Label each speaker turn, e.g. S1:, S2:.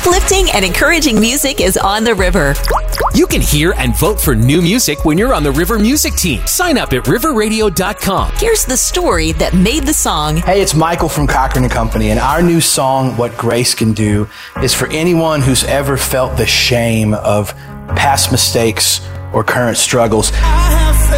S1: Uplifting and encouraging music is on the river.
S2: You can hear and vote for new music when you're on the River Music team. Sign up at riverradio.com.
S1: Here's the story that made the song.
S3: Hey, it's Michael from Cochran & Company, and our new song, What Grace Can Do, is for anyone who's ever felt the shame of past mistakes or current struggles.